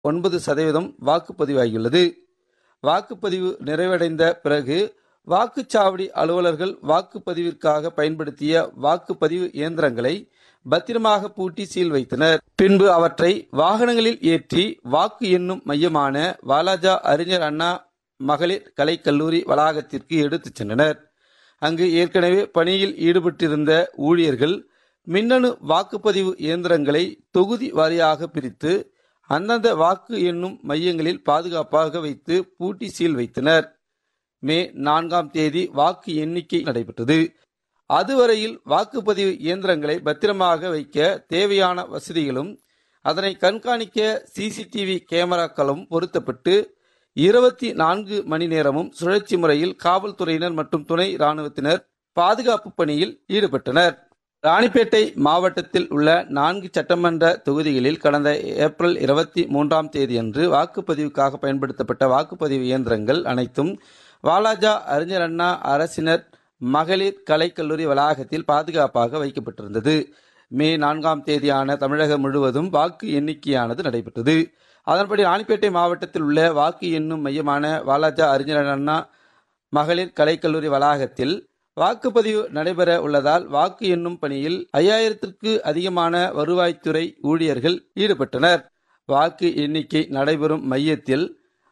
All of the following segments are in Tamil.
9% வாக்குப்பதிவாகியுள்ளது. வாக்குப்பதிவு நிறைவடைந்த பிறகு வாக்குச்சாவடி அலுவலர்கள் வாக்குப்பதிவிற்காக பயன்படுத்திய வாக்குப்பதிவு இயந்திரங்களை பத்திரமாக பூட்டி சீல் வைத்தனர். பின்பு அவற்றை வாகனங்களில் ஏற்றி வாக்கு எண்ணும் மையமான வாலாஜா அறிஞர் அண்ணா மகளிர் கலைக்கல்லூரி வளாகத்திற்கு எடுத்துச் சென்றனர். அங்கு ஏற்கனவே பணியில் ஈடுபட்டிருந்த ஊழியர்கள் மின்னணு வாக்குப்பதிவு இயந்திரங்களை தொகுதி வாரியாக பிரித்து அந்தந்த வாக்கு எண்ணும் மையங்களில் பாதுகாப்பாக வைத்து பூட்டி சீல் வைத்தனர். மே 4 வாக்கு எண்ணிக்கை நடைபெற்றது. அதுவரையில் வாக்குப்பதிவு இயந்திரங்களை பத்திரமாக வைக்க தேவையான வசதிகளும் அதனை கண்காணிக்க சிசிடிவி கேமராக்களும் பொருத்தப்பட்டு 24 மணி நேரமும் சுழற்சி முறையில் காவல்துறையினர் மற்றும் துணை ராணுவத்தினர் பாதுகாப்பு பணியில் ஈடுபட்டனர். ராணிப்பேட்டை மாவட்டத்தில் உள்ள 4 சட்டமன்ற தொகுதிகளில் கடந்த ஏப்ரல் 23 அன்று வாக்குப்பதிவுக்காக பயன்படுத்தப்பட்ட வாக்குப்பதிவு இயந்திரங்கள் அனைத்தும் வாலாஜா அறிஞர் அண்ணா அரசினர் மகளிர் கலைக்கல்லூரி வளாகத்தில் பாதுகாப்பாக வைக்கப்பட்டிருந்தது. மே 4 தமிழகம் முழுவதும் வாக்கு எண்ணிக்கையானது நடைபெற்றது. அதன்படி ராணிப்பேட்டை மாவட்டத்தில் உள்ள வாக்கு எண்ணும் மையமான வாலாஜா அறிஞர் அண்ணா மகளிர் கலைக்கல்லூரி வளாகத்தில் வாக்குப்பதிவு நடைபெற உள்ளதால் வாக்கு எண்ணும் பணியில் 5000ற்கு அதிகமான வருவாய்த்துறை ஊழியர்கள் ஈடுபட்டனர். வாக்கு எண்ணிக்கை நடைபெறும் மையத்தில்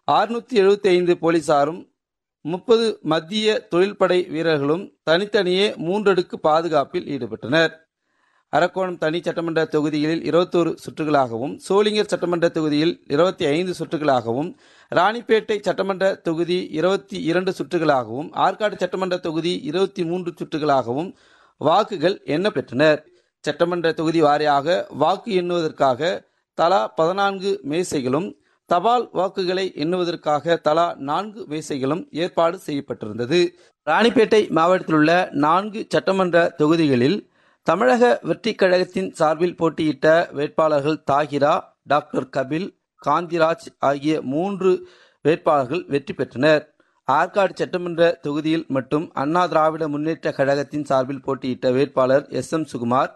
675 போலீசாரும் 30 மத்திய தொழில்படை வீரர்களும் தனித்தனியே 3 அடுக்கு பாதுகாப்பில் ஈடுபட்டனர். அரக்கோணம் தனி சட்டமன்ற தொகுதிகளில் 21 சுற்றுகளாகவும், சோளிங்கர் சட்டமன்ற தொகுதியில் 25 சுற்றுகளாகவும், ராணிப்பேட்டை சட்டமன்ற தொகுதி 22 சுற்றுகளாகவும், ஆற்காடு சட்டமன்ற தொகுதி 23 சுற்றுகளாகவும் வாக்குகள் எண்ணப்பெற்றனர். சட்டமன்ற தொகுதி வாரியாக வாக்கு எண்ணுவதற்காக தலா 14 மேசைகளும், தபால் வாக்குகளை எண்ணுவதற்காக தலா 4 மேசைகளும் ஏற்பாடு செய்யப்பட்டிருந்தது. ராணிப்பேட்டை மாவட்டத்தில் உள்ள 4 சட்டமன்ற தொகுதிகளில் தமிழக வெற்றிக் கழகத்தின் சார்பில் போட்டியிட்ட வேட்பாளர்கள் தாகிரா, டாக்டர் கபில், காந்திராஜ் ஆகிய 3 வேட்பாளர்கள் வெற்றி பெற்றனர். ஆற்காடு சட்டமன்ற தொகுதியில் மட்டும் அண்ணா திராவிட முன்னேற்ற கழகத்தின் சார்பில் போட்டியிட்ட வேட்பாளர் SM சுகுமார்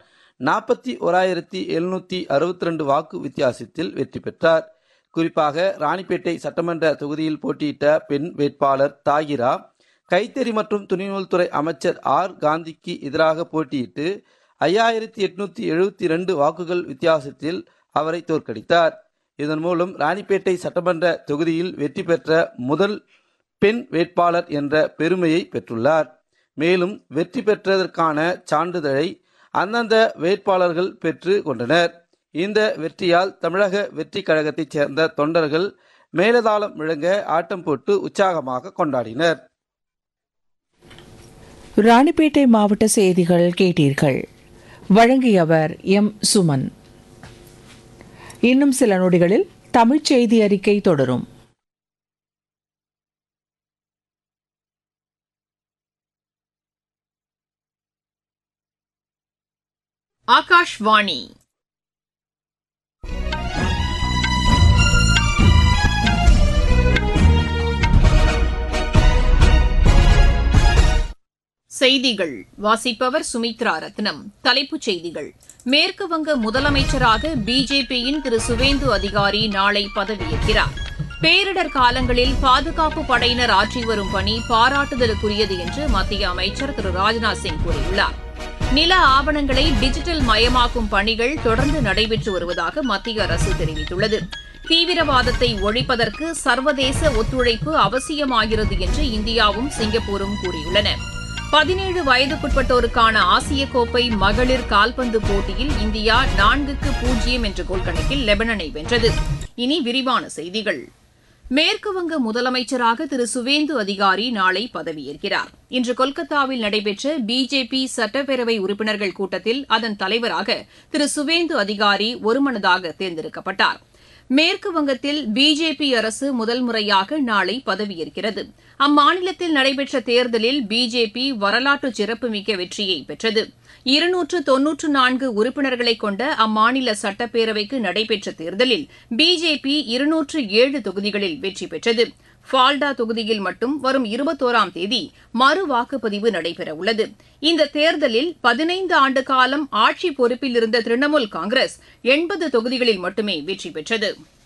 41,762 வாக்கு வித்தியாசத்தில் வெற்றி பெற்றார். குறிப்பாக ராணிப்பேட்டை சட்டமன்ற தொகுதியில் போட்டியிட்ட பெண் வேட்பாளர் தாகிரா கைத்தறி மற்றும் துணிநூல்துறை அமைச்சர் ஆர் காந்திக்கு எதிராக போட்டியிட்டு 5872 வாக்குகள் வித்தியாசத்தில் அவரை தோற்கடித்தார். இதன் மூலம் ராணிப்பேட்டை சட்டமன்ற தொகுதியில் வெற்றி பெற்ற முதல் பெண் வேட்பாளர் என்ற பெருமையை பெற்றுள்ளார். மேலும் வெற்றி பெற்றதற்கான சான்றிதழை அந்தந்த வேட்பாளர்கள் பெற்று கொண்டனர். இந்த வெற்றியால் தமிழக வெற்றி கழகத்தைச் சேர்ந்த தொண்டர்கள் மேலதாளம் முழங்க ஆட்டம் போட்டு உற்சாகமாக கொண்டாடினர். ராணிப்பேட்டை மாவட்ட செய்திகள் கேட்டீர்கள். வழங்கியவர் எம். சுமன். இன்னும் சில நொடிகளில் தமிழ்ச் செய்தி அறிக்கை தொடரும். ஆகாஷ்வாணி செய்திகள் வாசிப்பவர் சுமித்ரா ரத்னம். தலைப்புச் செய்திகள்: மேற்கு வங்க முதலமைச்சராக பிஜேபியின் திரு சுவேந்து அதிகாரி நாளை பதவியேற்கிறார். பேரிடர் காலங்களில் பாதுகாப்பு படையினர் ஆற்றி வரும் பணி பாராட்டுதலுக்குரியது என்று மத்திய அமைச்சர் திரு ராஜ்நாத் சிங் கூறியுள்ளார். நில ஆவணங்களை டிஜிட்டல் மயமாக்கும் பணிகள் தொடர்ந்து நடைபெற்று வருவதாக மத்திய அரசு தெரிவித்துள்ளது. தீவிரவாதத்தை ஒழிப்பதற்கு சர்வதேச ஒத்துழைப்பு அவசியமாகிறது என்று இந்தியாவும் சிங்கப்பூரும் கூறியுள்ளன. 17 வயதுக்குட்பட்டோருக்கான ஆசிய கோப்பை மகளிர் கால்பந்து போட்டியில் இந்தியா 4-0 என்ற கோல் கணக்கில் லெபனனை வென்றது. இனி விரிவான செய்திகள். மேற்குவங்க முதலமைச்சராக திரு சுவேந்து அதிகாரி நாளை பதவியேற்கிறார். இன்று கொல்கத்தாவில் நடைபெற்ற பிஜேபி சட்டப்பேரவை உறுப்பினர்கள் கூட்டத்தில் அதன் தலைவராக திரு சுவேந்து அதிகாரி ஒருமனதாக தேர்ந்தெடுக்கப்பட்டார். மேற்கு வங்கத்தில் பிஜேபி அரசு முதல் முறையாக நாளை பதவியேற்கிறது. அம்மாநிலத்தில் நடைபெற்ற தேர்தலில் பிஜேபி வரலாற்று சிறப்புமிக்க வெற்றியை பெற்றது. 294 உறுப்பினர்களை கொண்ட அம்மாநில சட்டப்பேரவைக்கு நடைபெற்ற தேர்தலில் பிஜேபி 207 தொகுதிகளில் வெற்றி பெற்றது. ஃபால்டா தொகுதியில் மட்டும் வரும் 21ஆம் தேதி மறு வாக்குப்பதிவு நடைபெறவுள்ளது. இந்த தேர்தலில் 15 ஆண்டு காலம் ஆட்சி பொறுப்பில் இருந்த திரிணாமுல் காங்கிரஸ் 80 தொகுதிகளில் மட்டுமே வெற்றி பெற்றது.